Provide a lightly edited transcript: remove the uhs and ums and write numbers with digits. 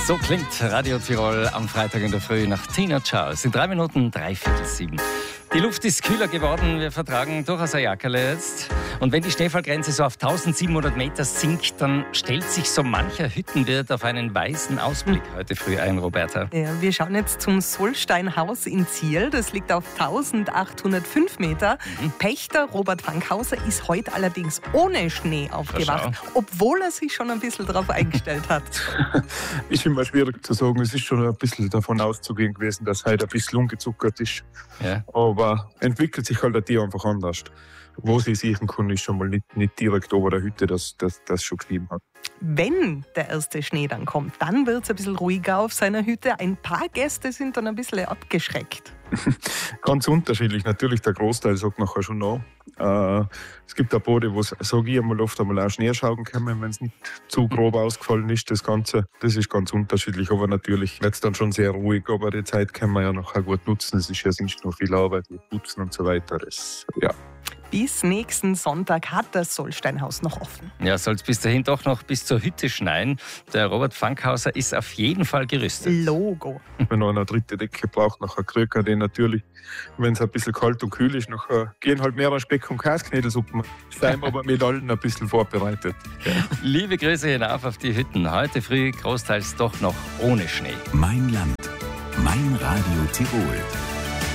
So klingt Radio Tirol am Freitag in der Früh nach Tina Charles. In 3 Minuten 6:45. Die Luft ist kühler geworden, wir vertragen durchaus ein Jackerle jetzt. Und wenn die Schneefallgrenze so auf 1700 Meter sinkt, dann stellt sich so mancher Hüttenwirt auf einen weißen Ausblick heute früh ein, Roberta. Ja, wir schauen jetzt zum Sollsteinhaus in Ziel. Das liegt auf 1805 Meter. Pächter Robert Fankhauser ist heute allerdings ohne Schnee aufgewacht, obwohl er sich schon ein bisschen darauf eingestellt hat. Ist immer schwierig zu sagen. Es ist schon ein bisschen davon auszugehen gewesen, dass heute ein bisschen ungezuckert ist. Ja. Aber entwickelt sich halt ein Tier einfach anders. Wo sie sehen können, ist schon mal nicht direkt über der Hütte, dass das schon geschrieben hat. Wenn der erste Schnee dann kommt, dann wird es ein bisschen ruhiger auf seiner Hütte. Ein paar Gäste sind dann ein bisschen abgeschreckt. Ganz unterschiedlich. Natürlich, der Großteil sagt nachher schon noch. Es gibt ein paar, wo, sage ich einmal, oft einmal auch Schneeschaugen kommen, wenn es nicht zu grob ausgefallen ist, das Ganze. Das ist ganz unterschiedlich, aber natürlich wird es dann schon sehr ruhig. Aber die Zeit kann man ja nachher gut nutzen. Es ist ja sonst noch viel Arbeit mit Putzen und so weiter. Bis nächsten Sonntag hat das Sollsteinhaus noch offen. Ja, soll es bis dahin doch noch bis zur Hütte schneien. Der Robert Fankhauser ist auf jeden Fall gerüstet. Logo. Wenn er eine dritte Decke braucht, nachher kriegt er den natürlich. Wenn es ein bisschen kalt und kühl ist, nachher gehen halt mehr Speck- und Käsknädelsuppen. Sein aber mit allen ein bisschen vorbereitet. Liebe Grüße hinauf auf die Hütten. Heute früh großteils doch noch ohne Schnee. Mein Land, mein Radio Tirol.